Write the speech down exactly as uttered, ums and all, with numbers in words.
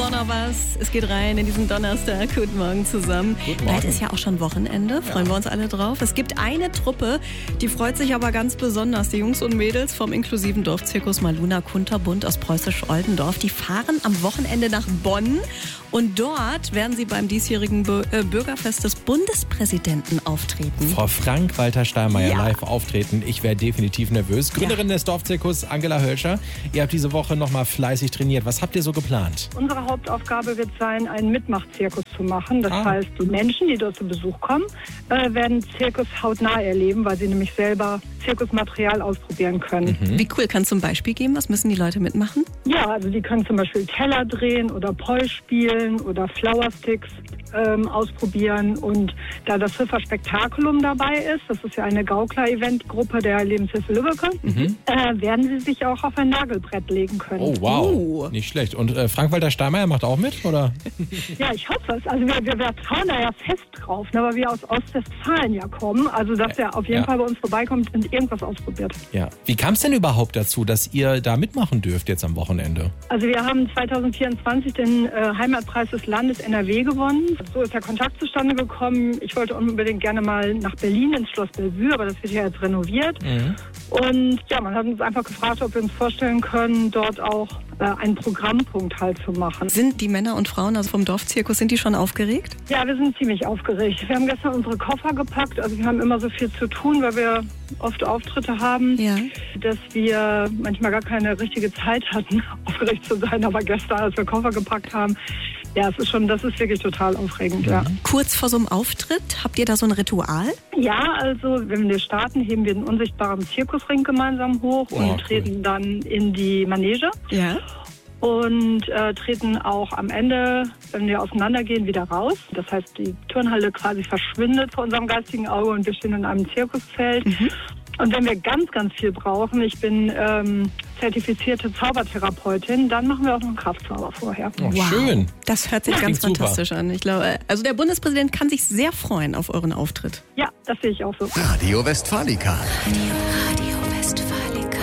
noch was. Es geht rein in diesen Donnerstag. Guten Morgen zusammen. Guten Morgen. Bald ist ja auch schon Wochenende. Freuen Ja. wir uns alle drauf. Es gibt eine Truppe, die freut sich aber ganz besonders. Die Jungs und Mädels vom inklusiven Dorfzirkus Maluna Kunterbunt aus Preußisch-Oldendorf. Die fahren am Wochenende nach Bonn. Und dort werden sie beim diesjährigen Bü- äh, Bürgerfest des Bundespräsidenten auftreten. Frau Frank-Walter Steinmeier Ja. live auftreten. Ich wäre definitiv nervös. Gründerin des Dorfzirkus Angela Hölscher. Ihr habt diese Woche noch mal fleißig trainiert. Was habt ihr so geplant? Unsere Hauptaufgabe wird sein, einen Mitmachzirkus zu machen. Das Ah. heißt, die Menschen, die dort zu Besuch kommen, äh, werden Zirkus hautnah erleben, weil sie nämlich selber Zirkusmaterial ausprobieren können. Mhm. Wie cool, kannst du ein Beispiel geben? Was müssen die Leute mitmachen? Ja, also die können zum Beispiel Teller drehen oder Poi spielen oder Flowersticks ähm, ausprobieren. Und da das Riffer Spektakulum dabei ist, das ist ja eine Gaukler-Eventgruppe der Lebenshilfe Lübbecke, Mhm. äh, werden sie sich auch auf ein Nagelbrett legen können. Oh, wow. Oh. Nicht schlecht. Und äh, Frank-Walter Steinmeier macht auch mit, oder? Ja, ich hoffe es. Also wir, wir, wir trauen da ja fest drauf, ne, weil wir aus Ostwestfalen ja kommen. Also dass er auf jeden Ja. Fall bei uns vorbeikommt und irgendwas ausprobiert. Ja. Wie kam es denn überhaupt dazu, dass ihr da mitmachen dürft jetzt am Wochenende? Also wir haben zwanzig vierundzwanzig den äh, Heimatpreis des Landes N R W gewonnen. So ist der Kontakt zustande gekommen. Ich wollte unbedingt gerne mal nach Berlin ins Schloss Bellevue, aber das wird ja jetzt renoviert. Mhm. Und ja, man hat uns einfach gefragt, ob wir uns vorstellen können, dort auch äh, einen Programmpunkt halt zu machen. Sind die Männer und Frauen also vom Dorfzirkus, sind die schon aufgeregt? Ja, wir sind ziemlich aufgeregt. Wir haben gestern unsere Koffer gepackt. Also wir haben immer so viel zu tun, weil wir oft Auftritte haben, Ja. dass wir manchmal gar keine richtige Zeit hatten, aufgeregt zu sein. Aber gestern, als wir Koffer gepackt haben, ja, es ist schon, das ist wirklich total aufregend, ja. Kurz vor so einem Auftritt, habt ihr da so ein Ritual? Ja, also wenn wir starten, heben wir den unsichtbaren Zirkusring gemeinsam hoch und Oh, cool. treten dann in die Manege. Ja. Und äh, treten auch am Ende, wenn wir auseinandergehen, wieder raus. Das heißt, die Turnhalle quasi verschwindet vor unserem geistigen Auge und wir stehen in einem Zirkuszelt. Mhm. Und wenn wir ganz, ganz viel brauchen, ich bin ähm, zertifizierte Zaubertherapeutin, dann machen wir auch noch einen Kraftzauber vorher. Oh, schön. Das hört sich Ja, ganz klingt super. fantastisch an. Ich glaube, also der Bundespräsident kann sich sehr freuen auf euren Auftritt. Ja, das sehe ich auch so. Radio Westfalica. Radio, Radio.